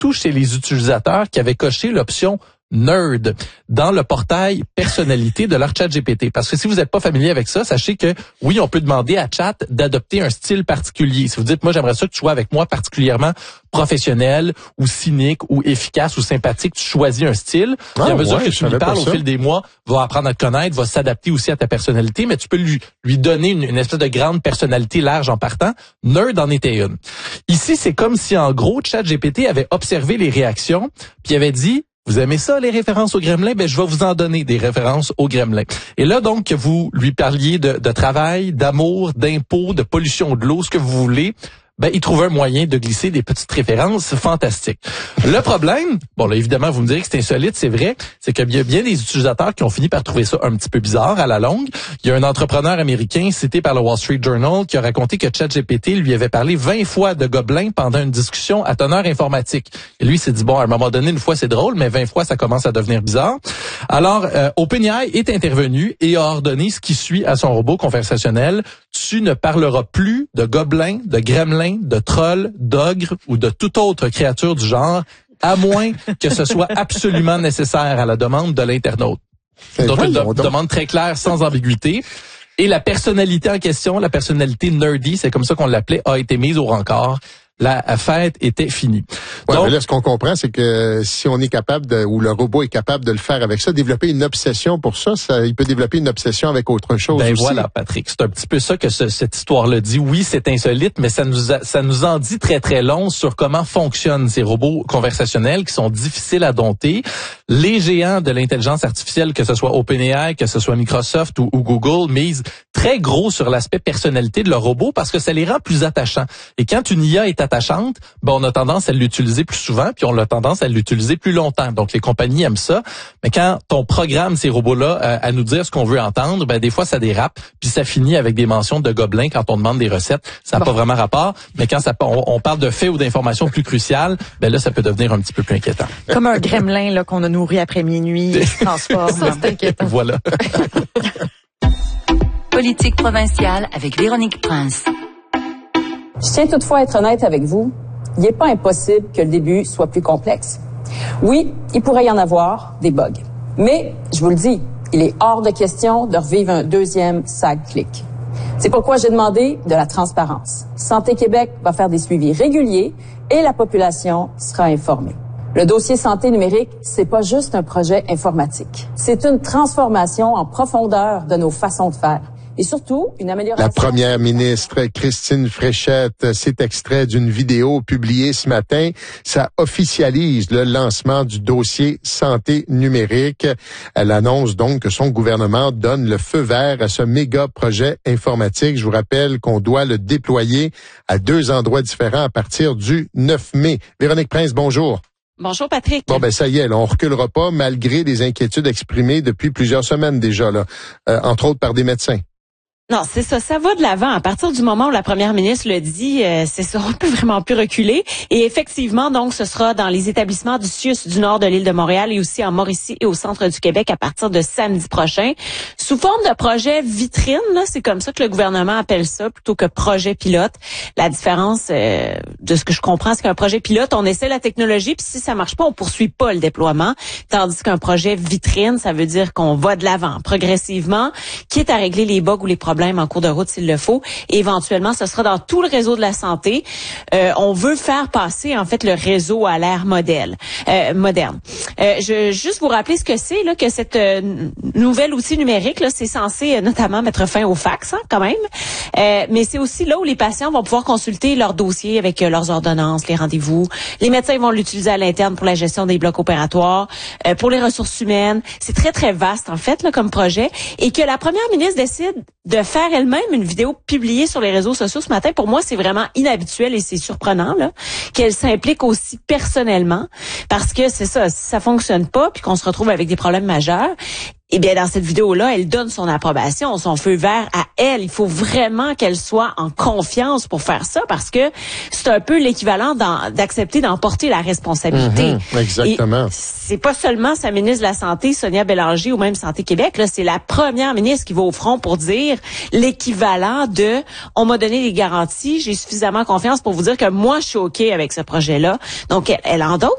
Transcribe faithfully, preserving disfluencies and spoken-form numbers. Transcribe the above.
surtout chez les utilisateurs qui avaient coché l'option Nerd dans le portail personnalité de leur ChatGPT. Parce que si vous n'êtes pas familier avec ça, sachez que oui, on peut demander à Chat d'adopter un style particulier. Si vous dites, moi, j'aimerais ça que tu sois avec moi particulièrement professionnel ou cynique ou efficace ou sympathique, tu choisis un style. Ah, et à mesure ouais, que tu lui parles au fil des mois, va apprendre à te connaître, va s'adapter aussi à ta personnalité, mais tu peux lui lui donner une, une espèce de grande personnalité large en partant. Nerd en était une. Ici, c'est comme si en gros, ChatGPT avait observé les réactions, puis avait dit, vous aimez ça, les références au gremlin? Ben, je vais vous en donner des références au gremlin. Et là, donc, que vous lui parliez de, de travail, d'amour, d'impôts, de pollution de l'eau, ce que vous voulez, ben, il trouve un moyen de glisser des petites références fantastiques. Le problème, bon, là, évidemment, vous me direz que c'est insolite, c'est vrai, c'est qu'il y a bien des utilisateurs qui ont fini par trouver ça un petit peu bizarre à la longue. Il y a un entrepreneur américain cité par le Wall Street Journal qui a raconté que ChatGPT lui avait parlé vingt fois de gobelins pendant une discussion à teneur informatique. Et lui s'est dit, bon, à un moment donné, une fois, c'est drôle, mais vingt fois, ça commence à devenir bizarre. Alors, euh, OpenAI est intervenu et a ordonné ce qui suit à son robot conversationnel. Tu ne parleras plus de gobelins, de gremlins, de trolls, d'ogres ou de toute autre créature du genre, à moins que ce soit absolument nécessaire à la demande de l'internaute. Donc, une de- demande très claire, sans ambiguïté. Et la personnalité en question, la personnalité nerdy, c'est comme ça qu'on l'appelait, a été mise au rencard. La fête était finie. Ouais, Donc, mais là, ce qu'on comprend, c'est que si on est capable de, ou le robot est capable de le faire avec ça, développer une obsession pour ça, ça il peut développer une obsession avec autre chose ben aussi. Voilà, Patrick. C'est un petit peu ça que ce, cette histoire-là dit. Oui, c'est insolite, mais ça nous a, ça nous en dit très, très long sur comment fonctionnent ces robots conversationnels qui sont difficiles à dompter. Les géants de l'intelligence artificielle, que ce soit OpenAI, que ce soit Microsoft ou, ou Google, misent très gros sur l'aspect personnalité de leur robot parce que ça les rend plus attachants. Et quand une I A est attachante, ben on a tendance à l'utiliser plus souvent, puis on a tendance à l'utiliser plus longtemps. Donc les compagnies aiment ça. Mais quand on programme ces robots-là à, à nous dire ce qu'on veut entendre, ben des fois ça dérape, puis ça finit avec des mentions de gobelins quand on demande des recettes. Ça n'a bon. pas vraiment rapport. Mais quand ça, on, on parle de faits ou d'informations plus cruciales, ben là ça peut devenir un petit peu plus inquiétant. Comme un gremlin là qu'on a nourri après minuit, il se transforme. Ça, c'est inquiétant. Voilà. Politique provinciale avec Véronique Prince. Je tiens toutefois à être honnête avec vous. Il n'est pas impossible que le début soit plus complexe. Oui, il pourrait y en avoir des bugs. Mais, je vous le dis, il est hors de question de revivre un deuxième SAG-Click. C'est pourquoi j'ai demandé de la transparence. Santé Québec va faire des suivis réguliers et la population sera informée. Le dossier santé numérique, c'est pas juste un projet informatique. C'est une transformation en profondeur de nos façons de faire. Et surtout, une amélioration... La première ministre Christine Fréchette, c'est extrait d'une vidéo publiée ce matin. Ça officialise le lancement du dossier santé numérique. Elle annonce donc que son gouvernement donne le feu vert à ce méga projet informatique. Je vous rappelle qu'on doit le déployer à deux endroits différents à partir du neuf mai. Véronique Prince, bonjour. Bonjour Patrick. Bon ben ça y est, là, on reculera pas malgré des inquiétudes exprimées depuis plusieurs semaines déjà, là, euh, entre autres par des médecins. Non, c'est ça, ça va de l'avant. À partir du moment où la première ministre le dit, euh, c'est ça, on peut vraiment plus reculer. Et effectivement, donc, ce sera dans les établissements du C I U S du nord de l'île de Montréal et aussi en Mauricie et au centre du Québec à partir de samedi prochain. Sous forme de projet vitrine, là, c'est comme ça que le gouvernement appelle ça, plutôt que projet pilote. La différence, euh, de ce que je comprends, c'est qu'un projet pilote, on essaie la technologie, puis si ça marche pas, on poursuit pas le déploiement. Tandis qu'un projet vitrine, ça veut dire qu'on va de l'avant, progressivement, quitte à régler les bugs ou les problèmes en cours de route s'il le faut. Et éventuellement, ce sera dans tout le réseau de la santé. Euh, on veut faire passer en fait le réseau à l'ère modèle, euh, moderne. Euh, je veux juste vous rappeler ce que c'est là, que cette euh, nouvel outil numérique là, c'est censé euh, notamment mettre fin au fax, hein, quand même. Euh, mais c'est aussi là où les patients vont pouvoir consulter leurs dossiers avec euh, leurs ordonnances, les rendez-vous. Les médecins vont l'utiliser à l'interne pour la gestion des blocs opératoires, euh, pour les ressources humaines. C'est très très vaste en fait là comme projet, et que la première ministre décide de faire elle-même une vidéo publiée sur les réseaux sociaux ce matin, pour moi, c'est vraiment inhabituel et c'est surprenant là qu'elle s'implique aussi personnellement, parce que c'est ça, si ça fonctionne pas puis qu'on se retrouve avec des problèmes majeurs, eh bien, dans cette vidéo-là, elle donne son approbation, son feu vert à elle. Il faut vraiment qu'elle soit en confiance pour faire ça, parce que c'est un peu l'équivalent d'en, d'accepter d'emporter la responsabilité. Mmh, exactement. Et c'est pas seulement sa ministre de la Santé, Sonia Bélanger, ou même Santé Québec, là, c'est la première ministre qui va au front pour dire l'équivalent de « on m'a donné des garanties, j'ai suffisamment confiance pour vous dire que moi, je suis OK avec ce projet-là ». Donc, elle, elle endosse